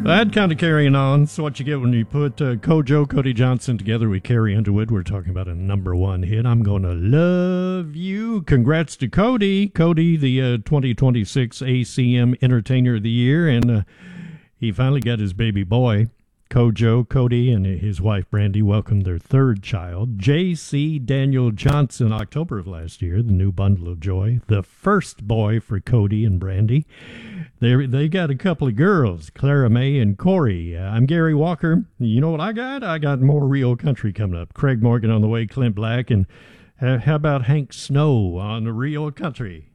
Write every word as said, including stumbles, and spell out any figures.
That kind of carrying on. It's what you get when you put uh, Kojo, Cody Johnson together with Carrie Underwood. We're talking about a number one hit. I'm going to love you. Congrats to Cody. Cody, the uh, twenty twenty-six A C M Entertainer of the Year. And uh, he finally got his baby boy. Kojo, Cody, and his wife Brandy welcomed their third child, J C Daniel Johnson, October of last year, the new bundle of joy, the first boy for Cody and Brandy. They they got a couple of girls, Clara May and Corey. Uh, I'm Gary Walker. You know what I got? I got more real country coming up. Craig Morgan on the way, Clint Black, and uh, how about Hank Snow on the real country?